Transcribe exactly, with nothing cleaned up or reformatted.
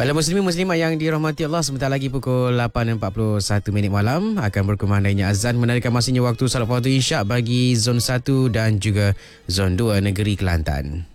Baiklah muslimin muslimat yang dirahmati Allah, sebentar lagi pukul lapan empat puluh satu minit malam akan berkumandangnya azan menandakan masanya waktu salat fardu isyak bagi zon satu dan juga zon dua negeri Kelantan.